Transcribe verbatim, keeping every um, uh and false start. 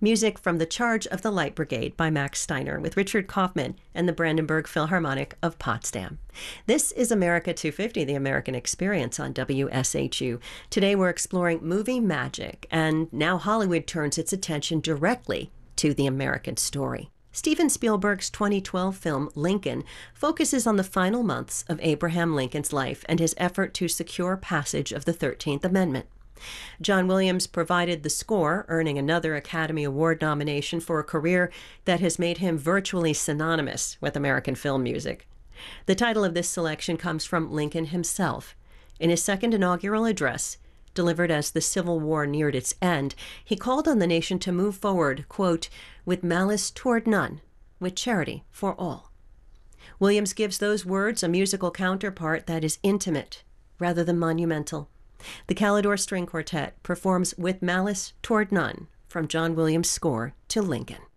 Music from The Charge of the Light Brigade by Max Steiner with Richard Kaufman and the Brandenburg Philharmonic of Potsdam. This is America two fifty, the American Experience on W S H U. Today we're exploring movie magic, and now Hollywood turns its attention directly to the American story. Steven Spielberg's twenty twelve film Lincoln focuses on the final months of Abraham Lincoln's life and his effort to secure passage of the thirteenth Amendment. John Williams provided the score, earning another Academy Award nomination for a career that has made him virtually synonymous with American film music. The title of this selection comes from Lincoln himself. In his second inaugural address, delivered as the Civil War neared its end, he called on the nation to move forward, quote, with malice toward none, with charity for all. Williams gives those words a musical counterpart that is intimate rather than monumental. The Calidor String Quartet performs With Malice Toward None from John Williams' score to Lincoln.